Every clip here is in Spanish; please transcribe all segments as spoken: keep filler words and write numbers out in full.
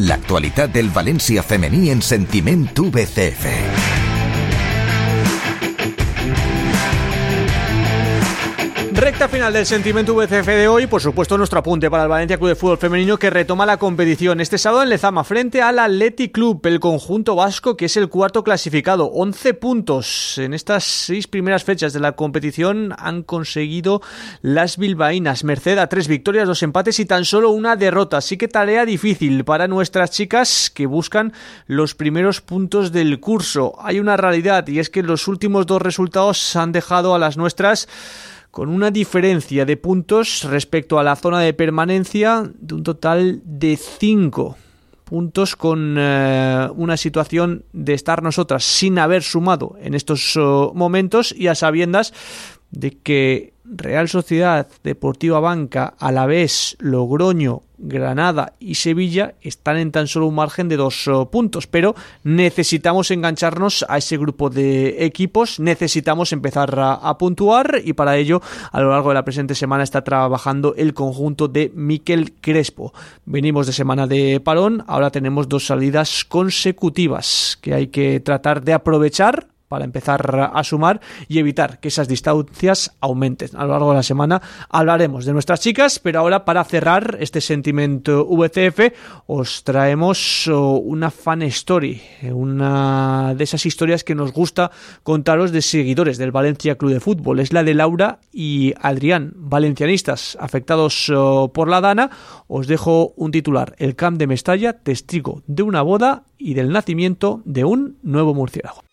L'actualitat del València femení en Sentiment U V C F. Recta final del Sentimiento V C F de hoy, por supuesto nuestro apunte para el Valencia Club de Fútbol Femenino, que retoma la competición este sábado en Lezama frente al Athletic Club, el conjunto vasco, que es el cuarto clasificado. once puntos en estas seis primeras fechas de la competición han conseguido las bilbaínas, merced a tres victorias, dos empates y tan solo una derrota. Así que tarea difícil para nuestras chicas, que buscan los primeros puntos del curso. Hay una realidad, y es que los últimos dos resultados han dejado a las nuestras con una diferencia de puntos respecto a la zona de permanencia de un total de cinco puntos, con eh, una situación de estar nosotras sin haber sumado en estos uh, momentos, y a sabiendas de que Real Sociedad, Deportiva Banca, Alavés, Logroño, Granada y Sevilla están en tan solo un margen de dos uh, puntos, pero necesitamos engancharnos a ese grupo de equipos, necesitamos empezar a, a puntuar, y para ello a lo largo de la presente semana está trabajando el conjunto de Miquel Crespo. Venimos de semana de parón, ahora tenemos dos salidas consecutivas que hay que tratar de aprovechar para empezar a sumar y evitar que esas distancias aumenten. A lo largo de la semana hablaremos de nuestras chicas, pero ahora, para cerrar este Sentimiento V C F, os traemos una fan story, una de esas historias que nos gusta contaros de seguidores del Valencia Club de Fútbol. Es la de Laura y Adrián, valencianistas afectados por la Dana. Os dejo un titular: el Camp de Mestalla, testigo de una boda y del nacimiento de un nuevo murciélago.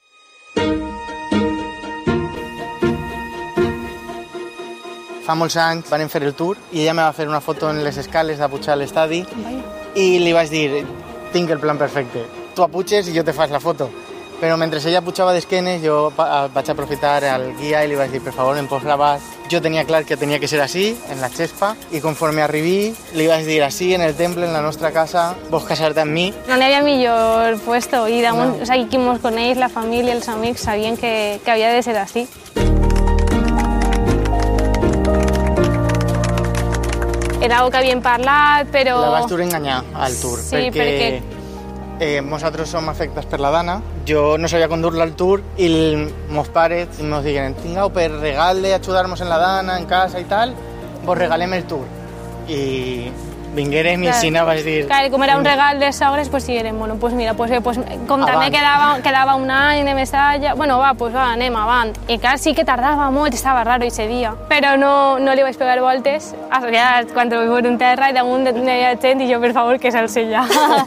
Fa molts anys van fer el tour i ella me va fer una foto en les escales d'apujar a l'estadi i li vaig dir: tinc el plan perfecte, tu apuges i jo te fas la foto. Però mentre ella pujava d'esquenes, jo vaig aprofitar al guia i li vaig dir: per favor, em pots gravar. Jo tenia clar que tenia que ser així, en la xespa, i conforme arribí li vaig dir: així, en el temple, en la nostra casa, vols casar-te amb mi? No n'hi havia millor puesto, i damunt, no. O sigui, qui mos coneix, la família, els amics, sabien que, que havia de ser així. Era algo que havíem parlat, però... La vaig dur a enganyar al tour, sí, perquè, perquè... Eh, nosaltres som afectats per la Dana. Jo no sabia conduir-la al tour i els meus pares ens diguen: tingueu, per regal d'ajudar-nos en la Dana, en casa i tal, vos regalem el tour. I vinguérem i així vaig dir... Clar, com era un regal de sogres, pues diguérem, bueno, pues mira, pues, pues, com també quedava, quedava un any de Mestalla, bueno, va, pues va, anem avant. I clar, sí que tardava molt, estava raro ese dia, però no, no li vaig pegar voltes. Ja, quan ho vaig veure en terra i damunt hi havia gent, i jo, per favor, que se'l sella.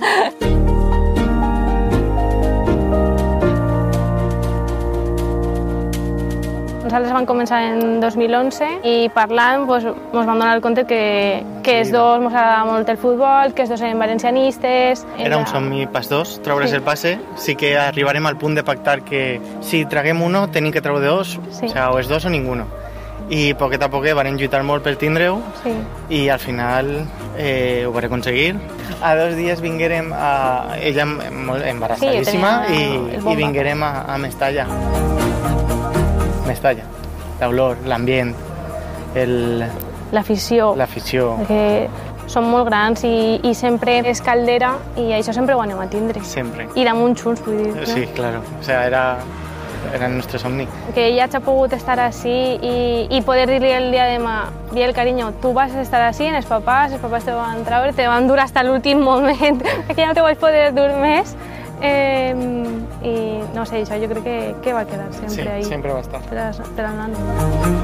Nosaltres vam començar en dos mil onze i parlant doncs, ens vam donar el compte que, que els dos ens agrada molt el futbol, que els dos eren valencianistes... Era un somni pas dos, treure's sí. el passe. Sí que arribarem al punt de pactar que si traguem uno tenim que treure dos, sí. o sigui, o els dos o ninguno. I poquet a poquet van lluitar molt per tindre-ho sí. i al final eh, ho vam aconseguir. A dos dies vinguérem a... ella molt embarazadíssima sí, i, i vinguérem a, a Mestalla. Mestalla, l'olor, l'ambient, el... l'afició. L'afició. Que són molt grans i, i sempre és caldera i això sempre ho anem a tindre. Sempre. I damunt junts, vull dir. Sí, claro. O sea, era, era el nostre somni. Que ella ha pogut estar així i, i poder dir-li el dia de demà: Biel, carinyo, tu vas estar així, els papàs, els papàs te van treure, te van dur fins a l'últim moment, que ja no te vaig poder dur més. Eh, i no sé, això jo crec que, que va quedar sempre sí, ahí. Sempre va estar. Per a, per a